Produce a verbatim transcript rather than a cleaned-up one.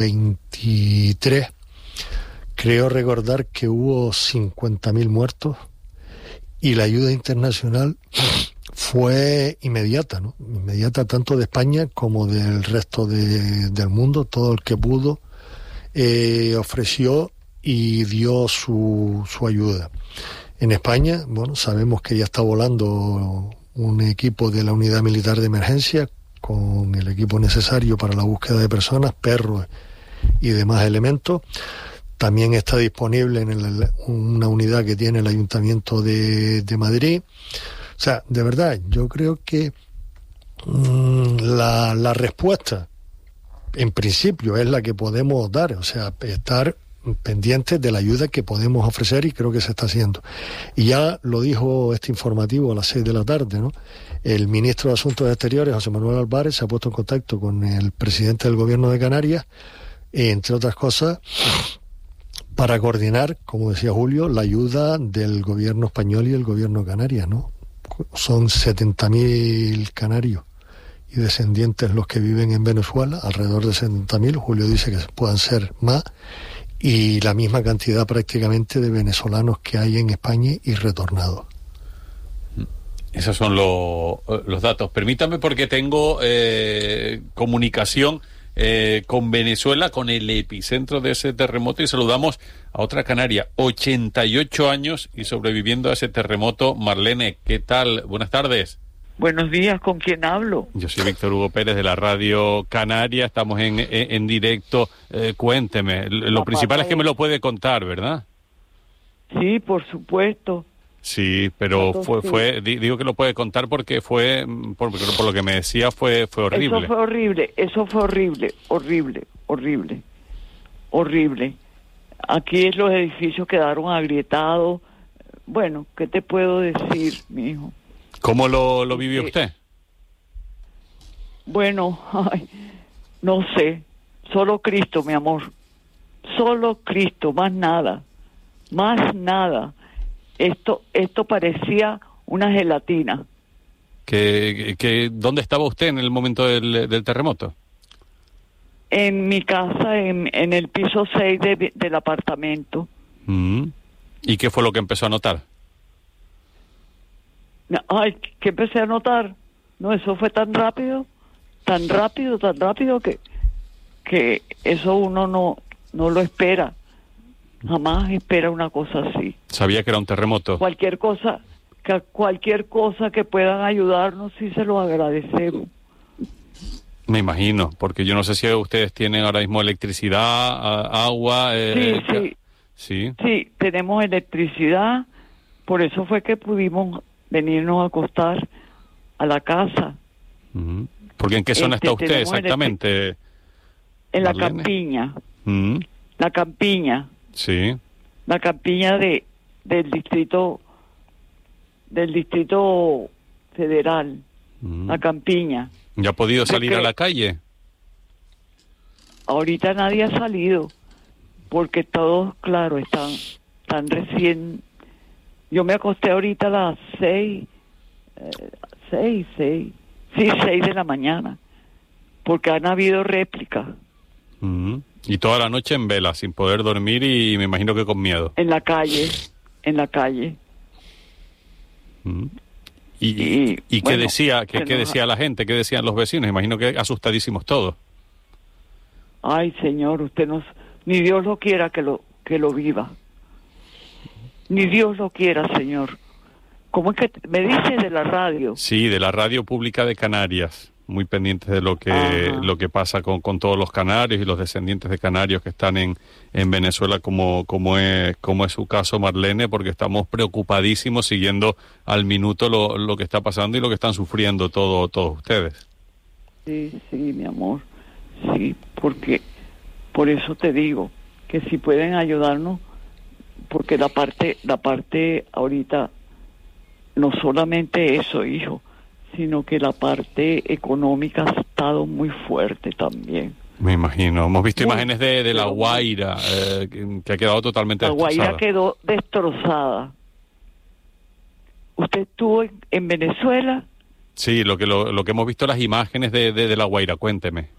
veintitrés, creo recordar que hubo cincuenta mil muertos y la ayuda internacional fue inmediata, ¿no? Inmediata tanto de España como del resto de, del mundo. Todo el que pudo eh, ofreció y dio su, su ayuda. En España, bueno, sabemos que ya está volando un equipo de la Unidad Militar de Emergencia con el equipo necesario para la búsqueda de personas, perros y demás elementos. También está disponible en el, una unidad que tiene el Ayuntamiento de, de Madrid. O sea, de verdad, yo creo que mmm, la, la respuesta, en principio, es la que podemos dar. O sea, estar pendientes de la ayuda que podemos ofrecer, y creo que se está haciendo. Y ya lo dijo este informativo a las seis de la tarde, ¿no? El ministro de Asuntos Exteriores, José Manuel Álvarez, se ha puesto en contacto con el presidente del Gobierno de Canarias, entre otras cosas, para coordinar, como decía Julio, la ayuda del Gobierno español y el Gobierno de Canarias, ¿no? Son setenta mil canarios y descendientes los que viven en Venezuela, alrededor de setenta mil. Julio dice que puedan ser más, y la misma cantidad prácticamente de venezolanos que hay en España y retornados. Esos son lo, los datos. Permítame, porque tengo eh, comunicación eh, con Venezuela, con el epicentro de ese terremoto, y saludamos a otra canaria, ochenta y ocho años y sobreviviendo a ese terremoto. Marlene, ¿qué tal? Buenas tardes. Buenos días, ¿con quién hablo? Yo soy Víctor Hugo Pérez de la Radio Canaria, estamos en, en, en directo. Eh, cuénteme, lo Papá, principal es que eh. me lo puede contar, ¿verdad? Sí, por supuesto. Sí, pero Entonces, fue, sí. fue, digo que lo puede contar porque fue, por, por lo que me decía, fue, fue horrible. Eso fue horrible, eso fue horrible, horrible, horrible, horrible. Aquí los edificios quedaron agrietados. Bueno, ¿qué te puedo decir, mi hijo? ¿Cómo lo, lo vivió Eh, usted? Bueno, ay, no sé, solo Cristo, mi amor, solo Cristo, más nada, más nada. Esto, esto parecía una gelatina. ¿Que, que, ¿Dónde estaba usted en el momento del, del terremoto? En mi casa, en, en el piso seis de, del apartamento. Mm. ¿Y qué fue lo que empezó a notar? Ay, que empecé a notar. No, eso fue tan rápido, tan rápido, tan rápido que, que eso uno no, no lo espera. Jamás espera una cosa así. ¿Sabía que era un terremoto? Cualquier cosa, que cualquier cosa que puedan ayudarnos, sí se lo agradecemos. Me imagino, porque yo no sé si ustedes tienen ahora mismo electricidad, a, agua. Eh, Sí, sí. Sí. Sí, tenemos electricidad, por eso fue que pudimos venirnos a acostar a la casa. Uh-huh. ¿Porque en qué zona Este, está usted tenemos exactamente? En la Marlene? campiña, Uh-huh. la campiña, Sí. la campiña de del distrito del distrito federal, Uh-huh. la campiña. ¿Ya ha podido salir qué? a la calle? Ahorita nadie ha salido, porque todos, claro, están, están recién. Yo me acosté ahorita a las seis, eh, seis, seis, sí, seis de la mañana, porque han habido réplicas Uh-huh. Y toda la noche en vela, sin poder dormir, y me imagino que con miedo. en la calle, en la calle. Uh-huh. ¿Y, Y, y qué bueno, decía qué, se qué nos- decía la gente? ¿Qué decían los vecinos? Imagino que asustadísimos todos. Ay, señor, usted no, ni Dios lo quiera que lo que lo viva, ni Dios lo quiera, señor. ¿Cómo es que te- me dice de la radio? Sí, de la Radio Pública de Canarias, muy pendientes de lo que Ajá. lo que pasa con, con todos los canarios y los descendientes de canarios que están en, en Venezuela, como como es como es su caso, Marlene, porque estamos preocupadísimos siguiendo al minuto lo, lo que está pasando y lo que están sufriendo todo, todos ustedes. Sí, sí, mi amor, sí, porque por eso te digo que si pueden ayudarnos, porque la parte, la parte ahorita, no solamente eso, hijo, sino que la parte económica ha estado muy fuerte también. Me imagino. Hemos visto Muy, imágenes de, de La pero muy- Guaira, eh, que, que ha quedado totalmente La Guaira destrozada. quedó destrozada. ¿Usted estuvo en, en Venezuela? Sí, lo que lo, lo que hemos visto las imágenes de, de, de La Guaira, cuénteme.